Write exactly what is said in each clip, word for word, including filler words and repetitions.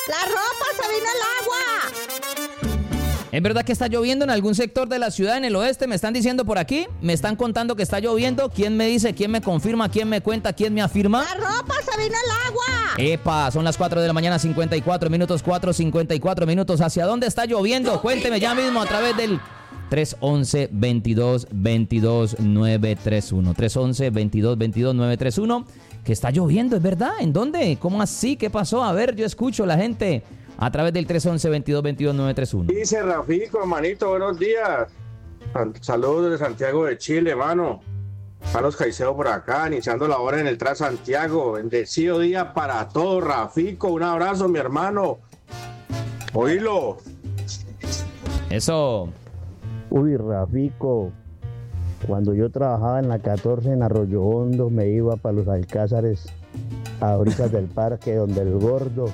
¡La ropa se vino el agua! ¿Es verdad que está lloviendo en algún sector de la ciudad en el oeste? Me están diciendo por aquí, me están contando que está lloviendo. ¿Quién me dice? ¿Quién me confirma? ¿Quién me cuenta? ¿Quién me afirma? ¡La ropa se vino el agua! Epa, son las cuatro de la mañana, cincuenta y cuatro minutos, cuatro cincuenta y cuatro minutos. ¿Hacia dónde está lloviendo? Cuénteme ya mismo a través del tres once, veintidós, veintidós, nueve treinta y uno. tres once, veintidós, veintidós, nueve treinta y uno. Que está lloviendo, ¿es verdad? ¿En dónde? ¿Cómo así? ¿Qué pasó? A ver, yo escucho la gente a través del tres once, veintidós, veintidós, nueve treinta y uno. Dice Rafico, hermanito, buenos días. Saludos desde Santiago de Chile, hermano. Carlos Caicedo por acá, iniciando la hora en el Transantiago. Bendecido día para todos, Rafico. Un abrazo, mi hermano. Oílo. Eso. Uy, Rafico. Cuando yo trabajaba en la catorce en Arroyo Hondo, me iba para los Alcázares, a orillas del parque, donde el gordo,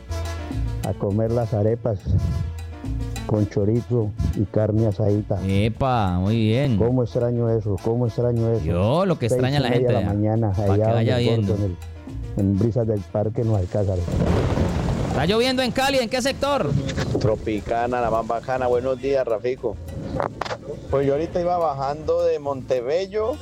a comer las arepas con chorizo y carne asadita. Epa, muy bien. ¿Cómo extraño eso? ¿Cómo extraño eso? Yo, lo que extraña la gente. De la mañana, para allá que vaya donde el viendo. gordo, en, el, en brisas del parque, en los Alcázares. ¿Está lloviendo en Cali? ¿En qué sector? Tropicana, la más bacana. Buenos días, Rafico. Pues yo ahorita iba bajando de Montebello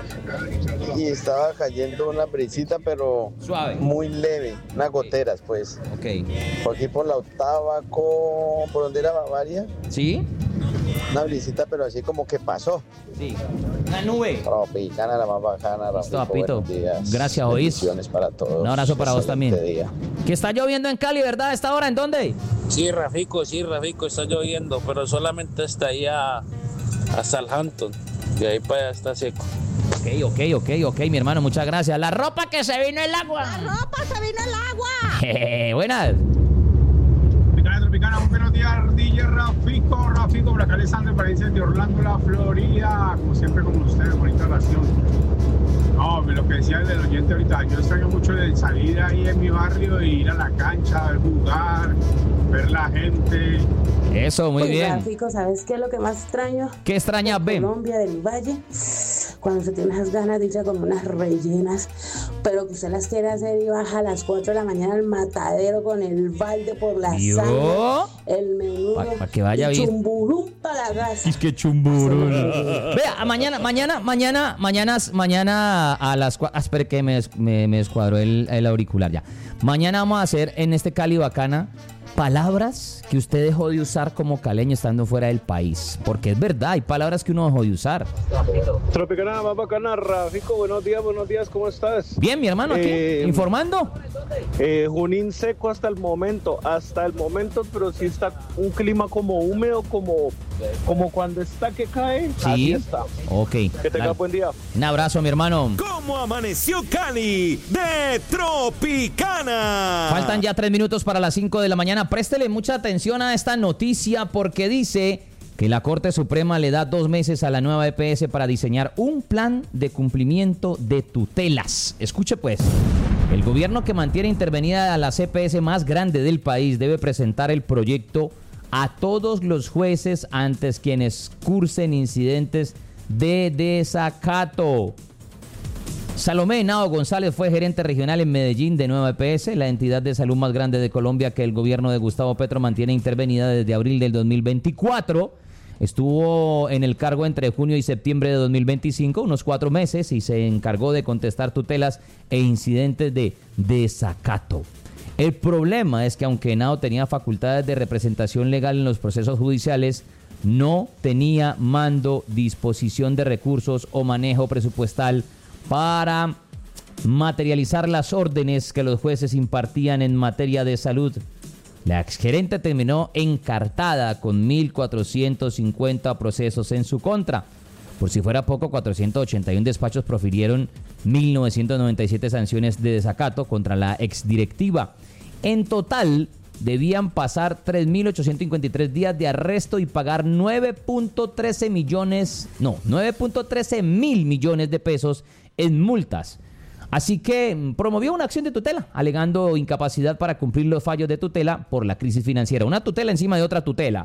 y estaba cayendo una brisita, pero suave, muy leve, unas goteras, pues. Ok. Por aquí por la octava, con... ¿por donde era Bavaria? ¿Sí? Una brisita, pero así como que pasó. Sí. Una nube. Tropicana, la más bacana, Rafico. Papito. Buenos días. Gracias, Oís. Bendiciones para todos. Un abrazo para vos Excelente también. Día. Que está lloviendo en Cali, ¿verdad? ¿A esta hora? ¿En dónde? Sí, Rafico, sí, Rafico, está lloviendo, pero solamente hasta allá, hasta el Hampton. De ahí para allá está seco. Ok, ok, ok, ok, mi hermano, muchas gracias. La ropa que se vino el agua. ¡La ropa se vino el agua! Jeje, buenas. Tropicana, Tropicana, muy buenos días, D J Rafico, Rafico, por acá Alessandro, Valencia de Orlando, la Florida. Como siempre, con ustedes, bonita relación. No, lo que decía el oyente ahorita, yo extraño mucho de salir ahí en mi barrio e ir a la cancha, ver jugar, ver la gente. Eso, muy Oye, bien. Rafico, ¿sabes qué es lo que más extraño? ¿Qué extrañas, Ben? Colombia, del Valle, cuando se tiene esas ganas de irse como unas rellenas, pero que usted las quiere hacer y baja a las cuatro de la mañana al matadero con el balde por la ¿Yo? sangre, el menudo, Para pa que vaya y bien. chumburú para la casa. Es que chumburu. Vea, mañana, mañana, mañana, mañana, mañana a las cuatro. Ah, espere que me, des- me, me descuadró el, el auricular ya. Mañana vamos a hacer en este Cali Bacana palabras que usted dejó de usar como caleño estando fuera del país. Porque es verdad, hay palabras que uno dejó de usar. Tropicana, más bacana, Rafico. Buenos días, buenos días, ¿cómo estás? Bien, mi hermano, aquí, Eh, informando. Eh, Junín seco hasta el momento, hasta el momento, pero sí está un clima como húmedo, como, como cuando está que cae, así Sí. está. Ok. Que tenga Dale. buen día. Un abrazo, mi hermano. ¿Cómo amaneció Cali de Tropicana? Faltan ya tres minutos para las cinco de la mañana. Préstele mucha atención a esta noticia porque dice que la Corte Suprema le da dos meses a la nueva E P S para diseñar un plan de cumplimiento de tutelas. Escuche pues. El gobierno que mantiene intervenida a la C P S más grande del país debe presentar el proyecto a todos los jueces antes quienes cursen incidentes de desacato. Salomé Henao González fue gerente regional en Medellín de Nueva E P S, la entidad de salud más grande de Colombia que el gobierno de Gustavo Petro mantiene intervenida desde abril del dos mil veinticuatro. Estuvo en el cargo entre junio y septiembre de dos mil veinticinco, unos cuatro meses, y se encargó de contestar tutelas e incidentes de desacato. El problema es que aunque Henao tenía facultades de representación legal en los procesos judiciales, no tenía mando, disposición de recursos o manejo presupuestal para materializar las órdenes que los jueces impartían en materia de salud. La exgerente terminó encartada con mil cuatrocientos cincuenta procesos en su contra. Por si fuera poco, cuatrocientos ochenta y uno despachos profirieron mil novecientos noventa y siete sanciones de desacato contra la exdirectiva. En total, debían pasar tres mil ochocientos cincuenta y tres días de arresto y pagar nueve punto trece millones, no, nueve punto trece mil millones de pesos en multas. Así que promovió una acción de tutela, alegando incapacidad para cumplir los fallos de tutela por la crisis financiera. Una tutela encima de otra tutela.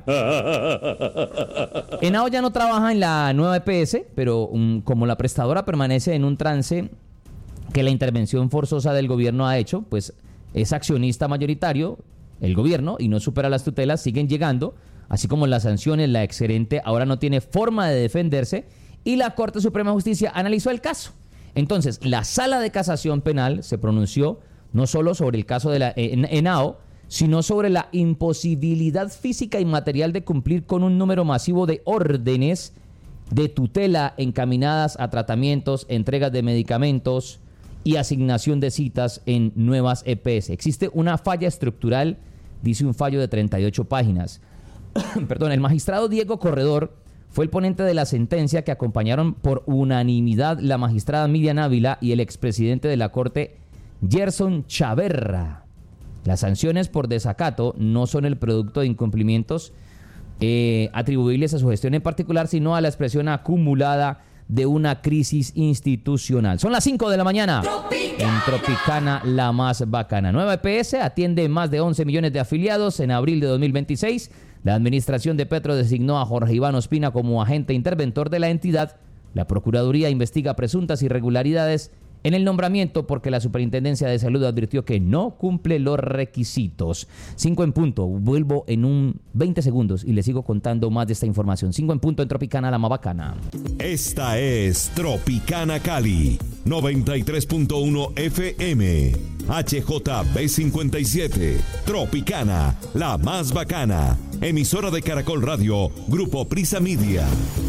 Henao ya no trabaja en la nueva E P S, pero um, como la prestadora permanece en un trance que la intervención forzosa del gobierno ha hecho, pues es accionista mayoritario el gobierno y no supera las tutelas, siguen llegando, así como las sanciones. La exgerente ahora no tiene forma de defenderse y la Corte Suprema de Justicia analizó el caso. Entonces, la Sala de Casación Penal se pronunció no solo sobre el caso de la Henao, sino sobre la imposibilidad física y material de cumplir con un número masivo de órdenes de tutela encaminadas a tratamientos, entregas de medicamentos y asignación de citas en nuevas E P S. Existe una falla estructural, dice un fallo de treinta y ocho páginas. Perdón, el magistrado Diego Corredor fue el ponente de la sentencia que acompañaron por unanimidad la magistrada Miriam Ávila y el expresidente de la Corte, Gerson Chaverra. Las sanciones por desacato no son el producto de incumplimientos eh, atribuibles a su gestión en particular, sino a la expresión acumulada de una crisis institucional. Son las cinco de la mañana. Tropicana. En Tropicana, la más bacana. Nueva E P S atiende más de once millones de afiliados. En abril de dos mil veintiséis, la administración de Petro designó a Jorge Iván Ospina como agente interventor de la entidad. La Procuraduría investiga presuntas irregularidades en el nombramiento porque la Superintendencia de Salud advirtió que no cumple los requisitos. Cinco en punto. Vuelvo en un veinte segundos y les sigo contando más de esta información. Cinco en punto en Tropicana, la más bacana. Esta es Tropicana Cali, noventa y tres punto uno F M. H J B cincuenta y siete. Tropicana, la más bacana. Emisora de Caracol Radio, Grupo Prisa Media.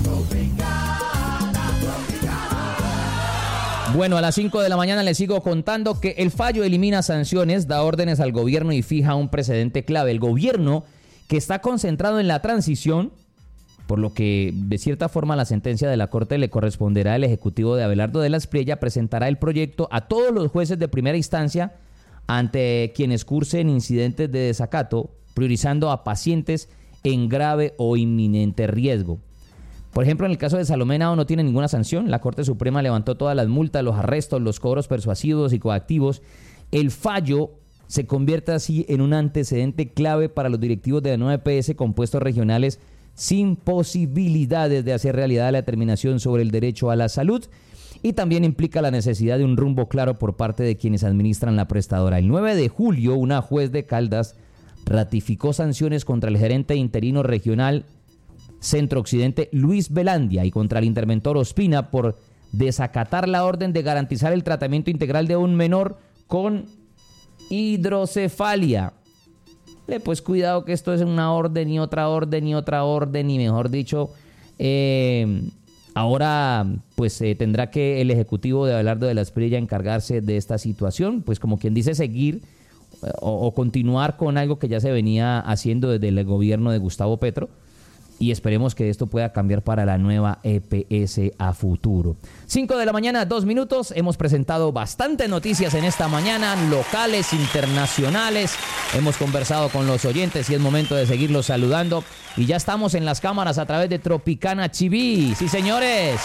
Bueno, a las cinco de la mañana les sigo contando que el fallo elimina sanciones, da órdenes al gobierno y fija un precedente clave. El gobierno, que está concentrado en la transición, por lo que de cierta forma la sentencia de la Corte le corresponderá al Ejecutivo de Abelardo de la Espriella, presentará el proyecto a todos los jueces de primera instancia ante quienes cursen incidentes de desacato, priorizando a pacientes en grave o inminente riesgo. Por ejemplo, en el caso de Salomé Henao no tiene ninguna sanción. La Corte Suprema levantó todas las multas, los arrestos, los cobros persuasivos y coactivos. El fallo se convierte así en un antecedente clave para los directivos de la nueva E P S con puestos regionales sin posibilidades de hacer realidad la determinación sobre el derecho a la salud, y también implica la necesidad de un rumbo claro por parte de quienes administran la prestadora. El nueve de julio, una juez de Caldas ratificó sanciones contra el gerente interino regional Centro Occidente, Luis Velandia, y contra el interventor Ospina por desacatar la orden de garantizar el tratamiento integral de un menor con hidrocefalia. Eh, pues cuidado que esto es una orden y otra orden y otra orden y mejor dicho, eh, ahora pues eh, tendrá que el Ejecutivo de Abelardo de la Espriella encargarse de esta situación, pues como quien dice seguir eh, o, o continuar con algo que ya se venía haciendo desde el gobierno de Gustavo Petro. Y esperemos que esto pueda cambiar para la nueva E P S a futuro. cinco de la mañana, dos minutos. Hemos presentado bastantes noticias en esta mañana, locales, internacionales. Hemos conversado con los oyentes y es momento de seguirlos saludando. Y ya estamos en las cámaras a través de Tropicana T V. Sí, señores.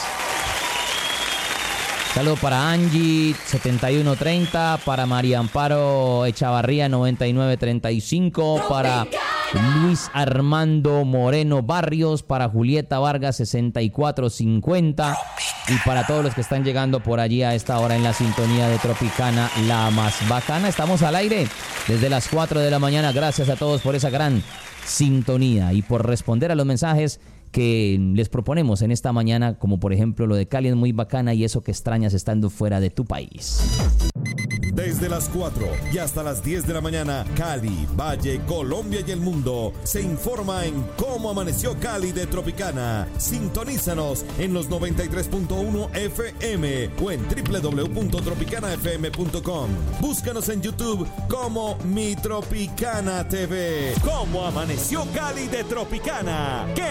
Saludo para Angie, setenta y uno treinta, para María Amparo Echavarría, noventa y nueve treinta y cinco, para Luis Armando Moreno Barrios, para Julieta Vargas, sesenta y cuatro cincuenta, y para todos los que están llegando por allí a esta hora en la sintonía de Tropicana, la más bacana. Estamos al aire desde las cuatro de la mañana. Gracias a todos por esa gran sintonía y por responder a los mensajes que les proponemos en esta mañana, como por ejemplo lo de Cali es muy bacana y eso que extrañas estando fuera de tu país. Desde las cuatro y hasta las diez de la mañana, Cali, Valle, Colombia y el mundo se informa en cómo amaneció Cali de Tropicana. Sintonízanos en los noventa y tres punto uno F M o en doble u doble u doble u punto tropicana f m punto com. Búscanos en YouTube como Mi Tropicana T V. ¿Cómo amaneció Cali de Tropicana? ¿Qué